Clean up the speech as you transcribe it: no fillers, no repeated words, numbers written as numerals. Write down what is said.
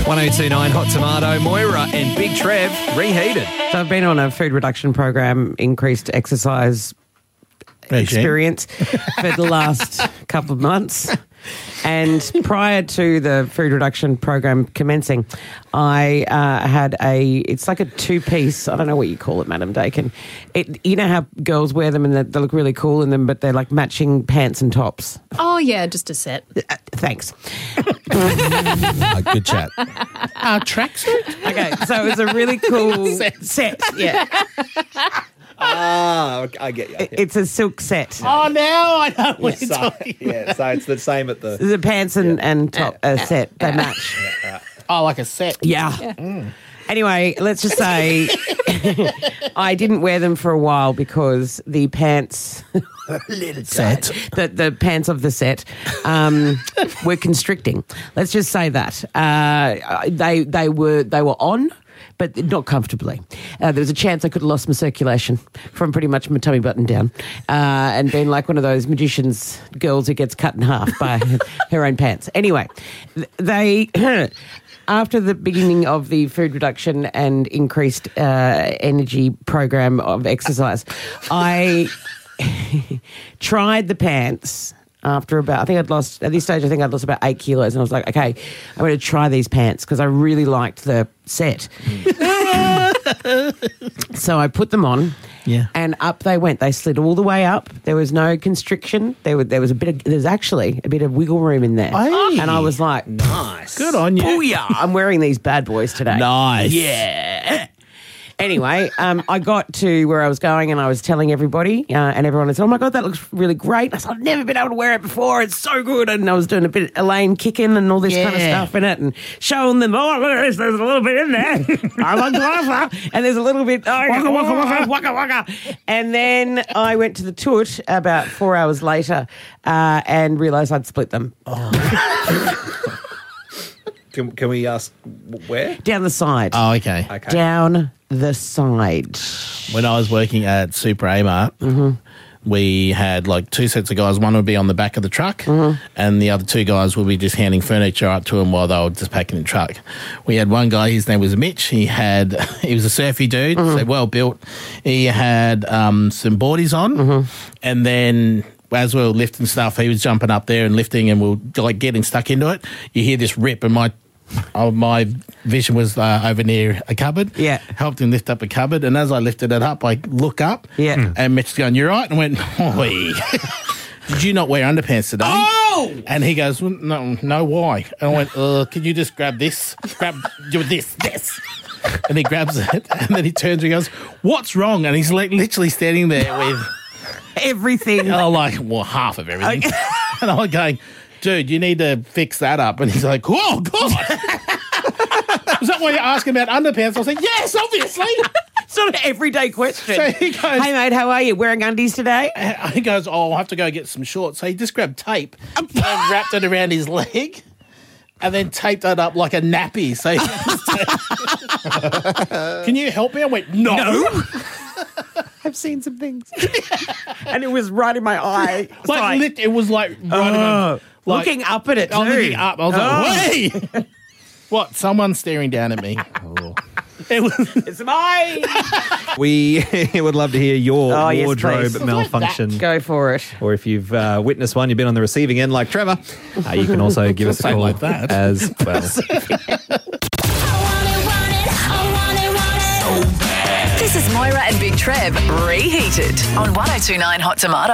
1029 Hot Tomato, Moira and Big Trev, reheated. So I've been on a food reduction program, increased exercise experience for the last couple of months. And prior to the food reduction program commencing, I had it's like a two-piece, I don't know what you call it, Madam Dakin. You know how girls wear them and they look really cool in them, but they're like matching pants and tops? Oh, yeah, just a set. Thanks. Good chat. Tracksuit? Okay, so it was a really cool set. Yeah. I get you. It's a silk set. Oh, now I know what you're talking about. So it's the same at the... The pants and top set, they match. Oh, like a set. Yeah. Anyway, let's just say I didn't wear them for a while because the pants... Set. The pants of the set were constricting. Let's just say that. They were on, but not comfortably. There was a chance I could have lost my circulation from pretty much my tummy button down and been like one of those magician's girls who gets cut in half by her own pants. Anyway, they... After the beginning of the food reduction and increased energy program of exercise, I tried the pants after about, at this stage, I'd lost about 8 kilos. And I was like, okay, I'm going to try these pants because I really liked the set. So I put them on. Yeah. And up they went. They slid all the way up. There was no constriction. There's actually a bit of wiggle room in there. Hey. And I was like, Nice. Good on you. booyah. I'm wearing these bad boys today. Nice. Yeah. Anyway, I got to where I was going and I was telling everybody and everyone said, oh my God, that looks really great. I said, I've never been able to wear it before. It's so good. And I was doing a bit of Elaine kicking and all this kind of stuff in it and showing them, oh, look at this, there's a little bit in there. I'm a golfer. And there's a little bit, waka, waka. And then I went to the toot about 4 hours later and realised I'd split them. Can we ask where? Down the side. Oh, okay. Down the side. When I was working at Super Amart, we had like two sets of guys. One would be on the back of the truck and the other two guys would be just handing furniture up to them while they were just packing the truck. We had one guy, his name was Mitch. He was a surfy dude, so well built. He had some boardies on and then... As we were lifting stuff, he was jumping up there and lifting and we were like getting stuck into it. You hear this rip and my vision was over near a cupboard. Yeah. Helped him lift up a cupboard. And as I lifted it up, I look up. Yeah. And Mitch's going, "You right?" And I went, "Oi, did you not wear underpants today?" Oh! And he goes, well, no, why? And I went, "Can you just grab this? Do this. And he grabs it and then he turns and he goes, "What's wrong?" And he's like literally standing there with... Everything. Half of everything. And I'm going, "Dude, you need to fix that up." And he's like, "Oh, God." Is that why you're asking about underpants? I was like, "Yes, obviously." Sort of everyday question. So he goes, "Hey, mate, how are you? Wearing undies today?" He goes, "Oh, I'll have to go get some shorts." So he just grabbed tape and wrapped it around his leg and then taped it up like a nappy. So "Can you help me?" I went, No. I've seen some things. And it was right in my eye. It was like right in my, looking up at it too. I'm looking up. I was like, "Wait." What? Someone's staring down at me. It's mine. We would love to hear your yes, wardrobe please. malfunction. Go for it. Or if you've witnessed one, you've been on the receiving end like Trevor, you can also give us a Say call like that. as well. This is Moira and Big Trev reheated on 1029 Hot Tomato.